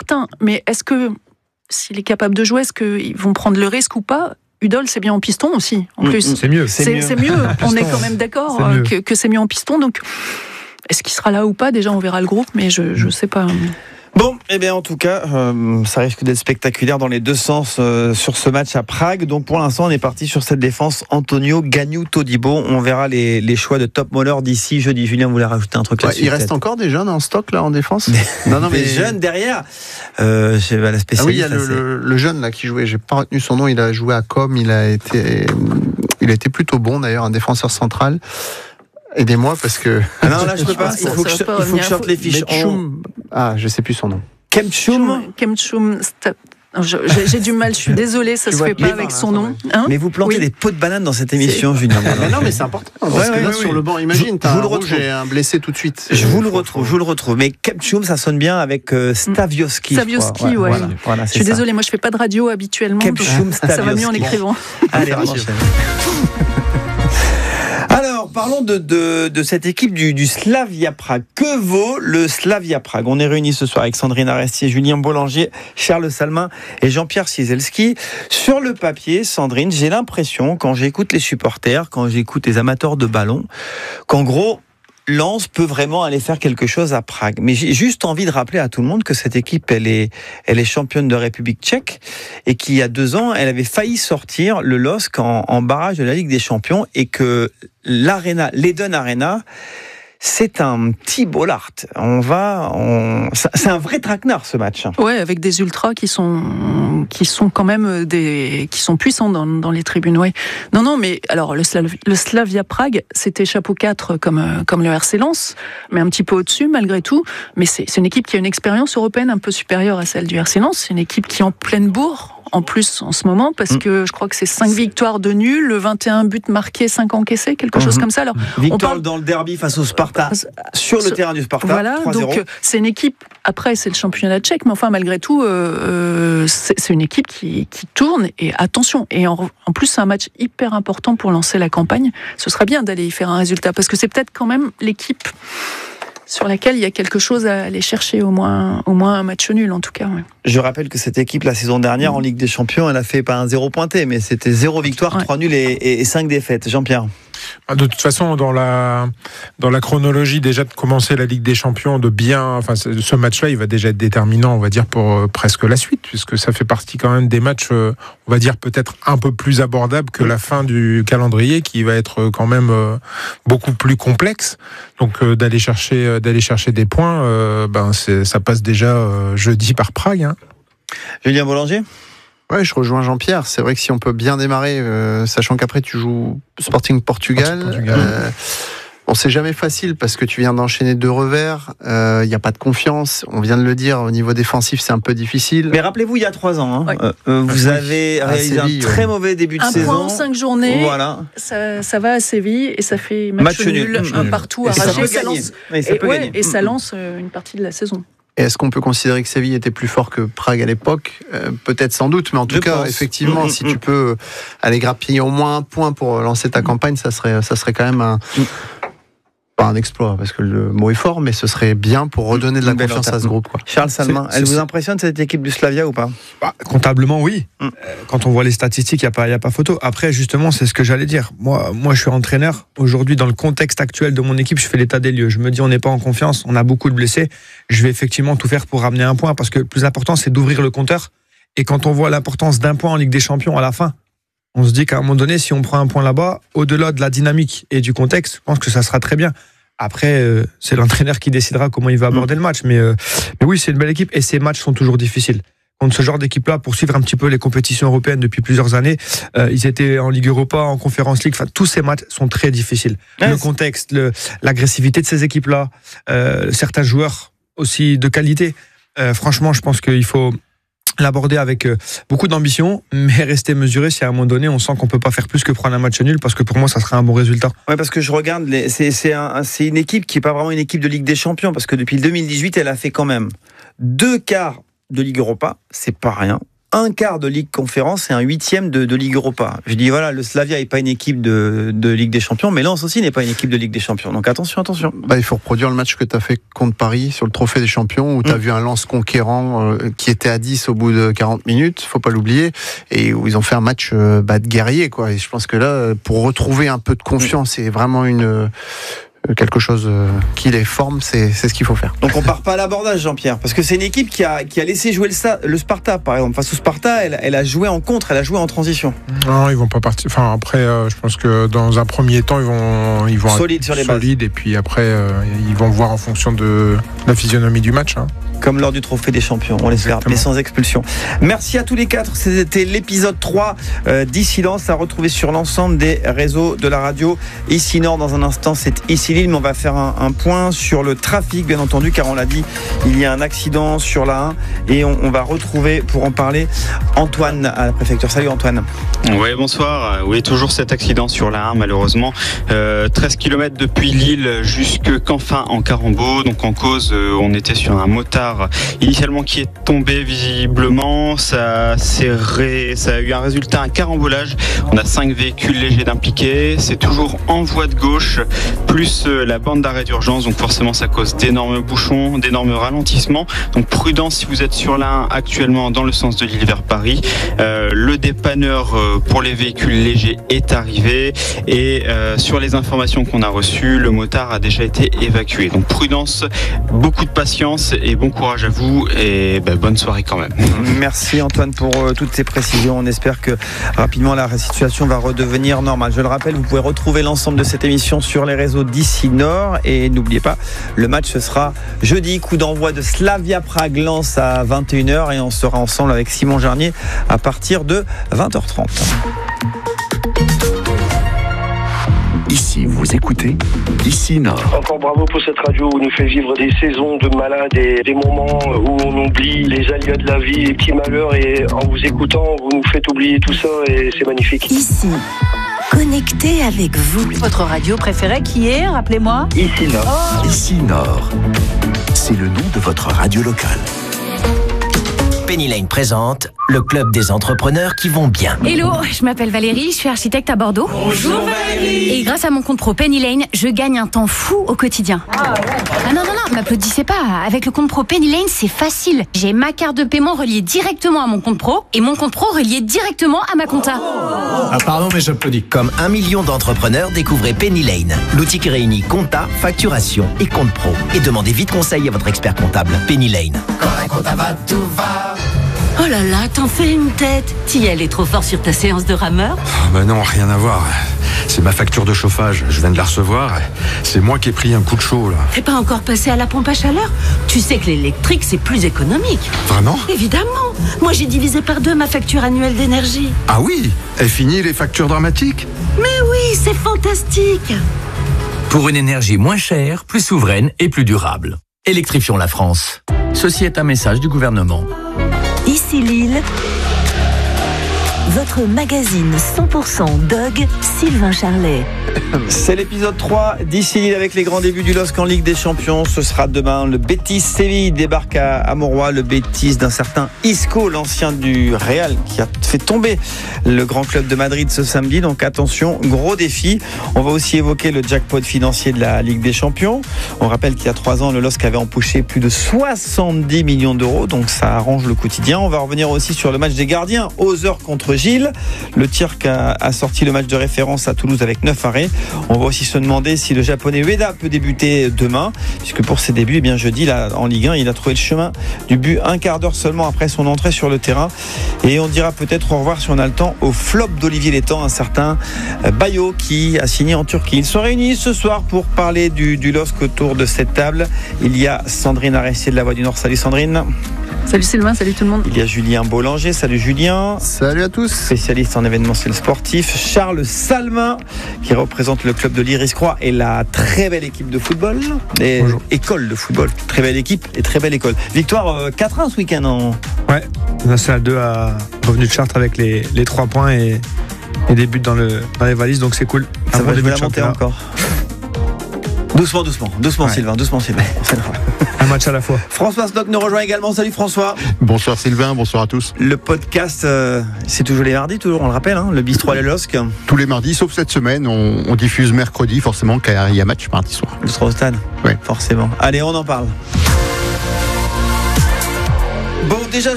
certain. Mais est-ce que, s'il est capable de jouer, est-ce qu'ils vont prendre le risque ou pas ? Udol, c'est bien en piston aussi, en plus. C'est mieux. C'est mieux. On est quand même d'accord que c'est mieux en piston. Donc, est-ce qu'il sera là ou pas ? Déjà, on verra le groupe, mais je ne sais pas. Bon, eh bien en tout cas, ça risque d'être spectaculaire dans les deux sens sur ce match à Prague. Donc pour l'instant, on est parti sur cette défense Antonio Gagnou-Todibo. On verra les choix de top moller d'ici jeudi. Julien voulait rajouter un truc là-dessus. Il reste encore des jeunes en stock là en défense. Des jeunes derrière. La spécialiste. Ah oui, il y a le jeune là qui jouait. J'ai pas retenu son nom. Il a joué à Com. Il a été plutôt bon d'ailleurs, un défenseur central. Aidez-moi parce que. Ah non, là je peux pas. Il faut que je sorte les fiches. Je sais plus son nom. Kemchum. J'ai du mal, je suis désolée, ça se fait pas avec son nom. Mais vous plantez des pots de banane dans cette émission, Julien. Mais non, mais c'est important. Parce que là, sur le banc, imagine, t'as un rouge et un blessé tout de suite. Je vous le retrouve. Mais Kemchum, ça sonne bien avec Stavioski. Stavioski, ouais. Voilà, je suis désolée, moi je fais pas de radio habituellement. Kemchum, ça va mieux en écrivant. Allez, on enchaîne. Alors, parlons de cette équipe du Slavia Prague. Que vaut le Slavia Prague ? On est réunis ce soir avec Sandrine Arestier, Julien Boulanger, Charles Salmin et Jean-Pierre Cieselski. Sur le papier, Sandrine, j'ai l'impression, quand j'écoute les supporters, quand j'écoute les amateurs de ballon, qu'en gros, Lens peut vraiment aller faire quelque chose à Prague. Mais j'ai juste envie de rappeler à tout le monde que cette équipe, elle est championne de République tchèque et qu'il y a 2 ans, elle avait failli sortir le LOSC en barrage de la Ligue des Champions et que l'Eden Arena, c'est un petit bollard. C'est un vrai traquenard ce match. Ouais, avec des ultras qui sont quand même qui sont puissants dans les tribunes. Ouais. Non, mais alors le Slavia Prague, c'était chapeau 4 comme le RC Lens, mais un petit peu au-dessus malgré tout. Mais c'est une équipe qui a une expérience européenne un peu supérieure à celle du RC Lens. C'est une équipe qui est en pleine bourre. En plus, en ce moment, parce que je crois que c'est 5 victoires de nul, 21 buts marqués, 5 encaissés, quelque chose comme ça. Alors, victoire dans le derby face au Sparta, sur le terrain du Sparta, voilà, 3-0. Donc c'est une équipe, après c'est le championnat tchèque, mais enfin malgré tout, c'est une équipe qui tourne, et attention, et en plus c'est un match hyper important pour lancer la campagne. Ce serait bien d'aller y faire un résultat, parce que c'est peut-être quand même l'équipe sur laquelle il y a quelque chose à aller chercher, au moins un match nul en tout cas. Ouais. Je rappelle que cette équipe, la saison dernière, en Ligue des Champions, elle a fait pas un 0 pointé, mais c'était 0 victoire, 3 nuls et 5 défaites. Jean-Pierre ? De toute façon, dans la chronologie déjà de commencer la Ligue des Champions, ce match-là, il va déjà être déterminant, on va dire, pour presque la suite, puisque ça fait partie quand même des matchs, on va dire, peut-être un peu plus abordables que la fin du calendrier, qui va être quand même beaucoup plus complexe. Donc d'aller chercher des points, ça passe déjà jeudi par Prague. Hein. Julien Boulanger ? Ouais, je rejoins Jean-Pierre. C'est vrai que si on peut bien démarrer, sachant qu'après tu joues Sporting Portugal. C'est jamais facile parce que tu viens d'enchaîner 2 revers. Il n'y a pas de confiance. On vient de le dire, au niveau défensif, c'est un peu difficile. Mais rappelez-vous, il y a 3 ans, vous avez réalisé un très mauvais début de saison. 1 point en 5 journées. Voilà. Ça va à Séville et ça fait match nul, un partout arraché. Ça lance une partie de la saison. Est-ce qu'on peut considérer que Séville était plus fort que Prague à l'époque ? Peut-être, sans doute, mais en tout cas, effectivement, si tu peux aller grappiller au moins 1 point pour lancer ta campagne, ça serait quand même pas un exploit, parce que le mot est fort, mais ce serait bien pour redonner de la confiance à ce groupe. Quoi. Charles Salmin, elle vous impressionne cette équipe du Slavia ou pas ? Comptablement, oui. Quand on voit les statistiques, il n'y a pas photo. Après, justement, c'est ce que j'allais dire. Moi, je suis entraîneur. Aujourd'hui, dans le contexte actuel de mon équipe, je fais l'état des lieux. Je me dis, on n'est pas en confiance, on a beaucoup de blessés. Je vais effectivement tout faire pour ramener 1 point, parce que le plus important, c'est d'ouvrir le compteur. Et quand on voit l'importance d'1 point en Ligue des Champions à la fin, on se dit qu'à un moment donné, si on prend 1 point là-bas, au-delà de la dynamique et du contexte, je pense que ça sera très bien. Après, c'est l'entraîneur qui décidera comment il va aborder le match. Mais oui, c'est une belle équipe et ces matchs sont toujours difficiles. Contre ce genre d'équipe-là, pour suivre un petit peu les compétitions européennes depuis plusieurs années, ils étaient en Ligue Europa, en Conference League. Enfin, tous ces matchs sont très difficiles. Le contexte, l'agressivité de ces équipes-là, certains joueurs aussi de qualité. Franchement, je pense qu'il faut l'aborder avec beaucoup d'ambition, mais rester mesuré si à un moment donné on sent qu'on peut pas faire plus que prendre un match nul, parce que pour moi ça serait un bon résultat. Ouais, parce que je regarde, c'est une équipe qui est pas vraiment une équipe de Ligue des Champions, parce que depuis le 2018 elle a fait quand même 2 quarts de Ligue Europa, c'est pas rien. un quart de Ligue Conférence et un 8e de Ligue Europa. Je dis voilà, le Slavia n'est pas une équipe de Ligue des Champions, mais Lens aussi n'est pas une équipe de Ligue des Champions. Donc attention. Il faut reproduire le match que tu as fait contre Paris sur le Trophée des Champions, où tu as vu un Lens conquérant qui était à 10 au bout de 40 minutes, faut pas l'oublier, et où ils ont fait un match de guerrier, quoi. Et je pense que là, pour retrouver un peu de confiance, c'est vraiment quelque chose qui les forme, c'est ce qu'il faut faire. Donc on part pas à l'abordage, Jean-Pierre, parce que c'est une équipe qui a laissé jouer le Sparta, par exemple. Face au Sparta, elle a joué en contre, elle a joué en transition. Non, ils vont pas partir. Enfin, après, je pense que dans un premier temps, ils vont solides sur les bases. Et puis après, ils vont voir en fonction de la physionomie du match. Comme lors du Trophée des Champions, on l'espère, mais sans expulsion. Merci à tous les quatre, c'était l'épisode 3 d'Ici Lens, à retrouver sur l'ensemble des réseaux de la radio. Ici Nord, dans un instant, c'est Ici Lille, mais on va faire un point sur le trafic, bien entendu, car on l'a dit, il y a un accident sur la 1 et on va retrouver, pour en parler, Antoine à la préfecture. Salut Antoine. Oui, bonsoir. Oui, toujours cet accident sur la 1, malheureusement. 13 km depuis Lille jusque Canfin en Carambeau. Donc en cause, on était sur un motard initialement qui est tombé visiblement. Ça a eu un résultat, un carambolage. On a 5 véhicules légers d'impliqués. C'est toujours en voie de gauche, plus la bande d'arrêt d'urgence. Donc forcément, ça cause d'énormes bouchons, d'énormes ralentissements. Donc prudence si vous êtes sur la 1 actuellement dans le sens de Lille vers Paris. Le dépanneur pour les véhicules légers est arrivé. Et sur les informations qu'on a reçues, le motard a déjà été évacué. Donc prudence, beaucoup de patience et bon courage à vous et bonne soirée quand même. Merci Antoine pour toutes ces précisions. On espère que rapidement la situation va redevenir normale. Je le rappelle, vous pouvez retrouver l'ensemble de cette émission sur les réseaux d'Ici Nord et n'oubliez pas, le match ce sera jeudi, coup d'envoi de Slavia Prague Lens à 21h et on sera ensemble avec Simon Jarnier à partir de 20h30. Ici, vous écoutez Ici Nord. Encore bravo pour cette radio où nous fait vivre des saisons de malades et des moments où on oublie les aléas de la vie, les petits malheurs, et en vous écoutant, vous nous faites oublier tout ça et c'est magnifique. Ici, connecté avec vous. Votre radio préférée qui est, rappelez-moi? Ici Nord. Ici Nord. C'est le nom de votre radio locale. Penny Lane présente le club des entrepreneurs qui vont bien. Hello, je m'appelle Valérie, je suis architecte à Bordeaux. Bonjour Valérie. Et grâce à mon compte pro Penny Lane, je gagne un temps fou au quotidien. Ah non, m'applaudissez pas. Avec le compte pro Penny Lane, c'est facile. J'ai ma carte de paiement reliée directement à mon compte pro et mon compte pro relié directement à ma compta. Ah pardon, mais j'applaudis. Comme 1 million d'entrepreneurs, découvrez Penny Lane, l'outil qui réunit compta, facturation et compte pro. Et demandez vite conseil à votre expert comptable. Penny Lane. Quand un compta va, tout va. Oh là là, t'en fais une tête. T'y allais trop fort sur ta séance de rameur? Non, rien à voir. C'est ma facture de chauffage, je viens de la recevoir. C'est moi qui ai pris un coup de chaud, là. T'es pas encore passé à la pompe à chaleur? Tu sais que l'électrique, c'est plus économique. Vraiment? Évidemment. Moi, j'ai divisé par 2 ma facture annuelle d'énergie. Ah oui? Et fini les factures dramatiques? Mais oui, c'est fantastique. Pour une énergie moins chère, plus souveraine et plus durable. Électrifions la France. Ceci est un message du gouvernement. Ici Lille, votre magazine 100% Dog, Sylvain Charlet. C'est l'épisode 3 d'Ici Lille avec les grands débuts du LOSC en Ligue des Champions. Ce sera demain. Le Betis Séville débarque à Mauroy. Le Betis d'un certain Isco, l'ancien du Real, qui a fait tomber le grand club de Madrid ce samedi. Donc attention, gros défi. On va aussi évoquer le jackpot financier de la Ligue des Champions. On rappelle qu'il y a 3 ans, le LOSC avait empoché plus de 70 millions d'euros. Donc ça arrange le quotidien. On va revenir aussi sur le match des gardiens. Oseur contre Gilles. Le Turc a sorti le match de référence à Toulouse avec 9 arrêts. On va aussi se demander si le japonais Ueda peut débuter demain, puisque pour ses débuts, jeudi là, en Ligue 1, il a trouvé le chemin du but un quart d'heure seulement après son entrée sur le terrain. Et on dira peut-être au revoir si on a le temps au flop d'Olivier Létang, un certain Bayo qui a signé en Turquie. Ils sont réunis ce soir pour parler du LOSC autour de cette table. Il y a Sandrine Arestier de La Voix du Nord. Salut Sandrine. Salut Sylvain, salut tout le monde. Il y a Julien Boulanger, salut Julien. Salut à tous. Spécialiste en événementiel sportif. Charles Salmin, qui représente le club de l'Iris-Croix et la très belle équipe de football. Et école de football. Très belle équipe et très belle école. Victoire 4-1 ce week-end. Ouais, on a ça à 2 à revenu de Chartres avec les 3 points et des buts dans les valises, donc c'est cool. Ça va jouer la montée encore. Doucement, Ouais. Sylvain, doucement, Sylvain. Un match à la fois. François Stock nous rejoint également. Salut François. Bonsoir Sylvain, bonsoir à tous. Le podcast, c'est toujours les mardis, toujours, on le rappelle, hein, le Bistrot à la LOSC. Tous les mardis, sauf cette semaine, on diffuse mercredi, forcément, car il y a match mardi soir. Le sera au stade. Ouais. Forcément. Allez, on en parle.